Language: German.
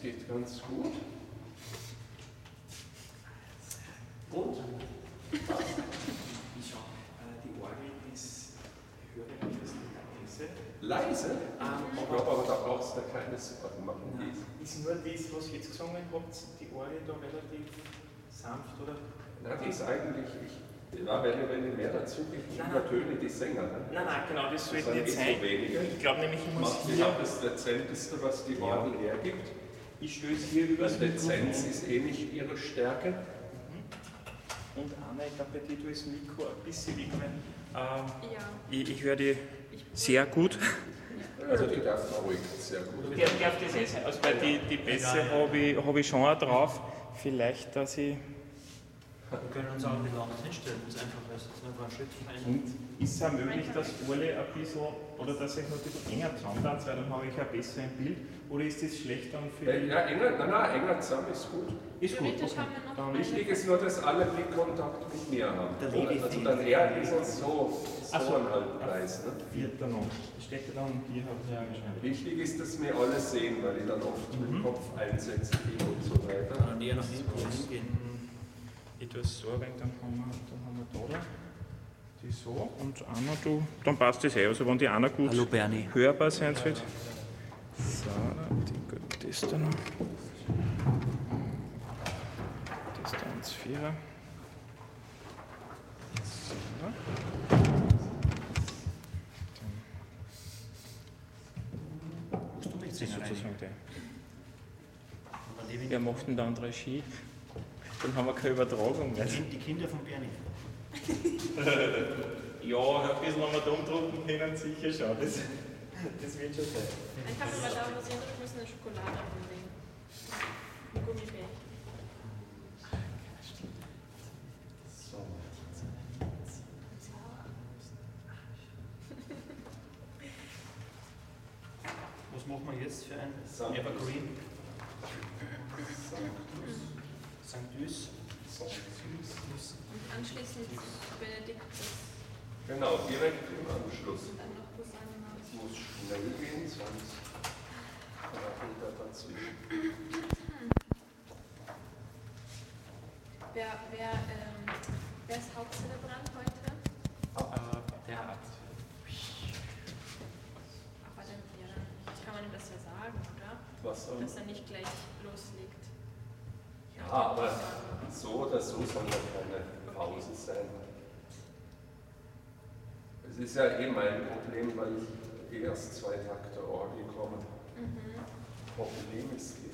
geht ganz gut. Und? Ich schau, die Orgel ist, ich höre etwas leise. Leise? Ich glaube aber, da brauchst du keine Sorgen machen. Nein, ist nur das, was ihr jetzt gesungen habt, die Orgel da relativ sanft, oder? Na, die ist eigentlich, wenn ich mehr dazu gebe, übertöne die Sänger. Ne? Nein, genau, das sollte sind nicht so sein. wenige. Ich glaube nämlich, ich muss Ich hier... habe das Dezenteste, was die Orgel hergibt. Ich stöße hier über Weil Dezenz ist eh nicht ihre Stärke. Und Anna, ich glaube, bei dir ist das Mikro ein bisschen weg, weil ich höre die sehr gut. Also die darf man ruhig sehr gut. Der darf das eh sein. Also bei die Bässe habe ich schon auch drauf. Vielleicht, dass ich... Wir können uns auch ein bisschen anders hinstellen, das ist einfach, weil es einfach ein Schritt rein. Und ist es auch möglich, dass alle ein bisschen, oder dass ich noch ein bisschen enger zusammentanzt, weil dann habe ich ein besseres Bild, oder ist das schlecht dann für die... Ja, enger zusammen ist gut. Ist gut, Theoretisch haben wir noch Dann Wichtig ist nur, dass alle Blickkontakt mit mir haben. Der Lady Also Fee. dann eher so einen halben Preis. Ne? Vierter noch. Das steht ja dann hier, habe ich ja geschrieben. Wichtig ist, dass wir alle sehen, weil ich dann oft den Kopf einsetze und so weiter. Kann näher nach hinten hingehen. Ich tue es so ein wenig, dann haben wir da die so und Anna, du, dann passt das eh. Also wenn die Anna gut Hallo Bernie. hörbar sein wird. So, das da noch. Distanz 4. So. Musst du Das ist mitsingen sozusagen der. eigentlich? Wer macht denn dann Regie? Dann haben wir keine Übertragung mehr. Die Kinder von Bernie. Ja, ein bisschen haben wir da umdrucken können, sicher schon. Das wird schon sein. Ich habe aber da was anderes, müssen eine Schokolade anlegen. Ein Gummibärchen. So. Was machen wir jetzt für ein Sanctus. Evergreen? Sanctus. Sanctus. Und anschließend Benediktus. Genau, direkt im Anschluss. Und dann noch Hosanna. Es muss schnell gehen, sonst geht er dazwischen. Wer ist Hauptzelebrant heute? Der hat. Aber dann, das kann man ihm das ja sagen, oder? Was soll Dass er nicht gleich loslegt. Ja, aber so oder so soll ja keine Pause sein. Es ist ja eh mein Problem, weil ich erst 2 Takte Orgel komme. Problem ist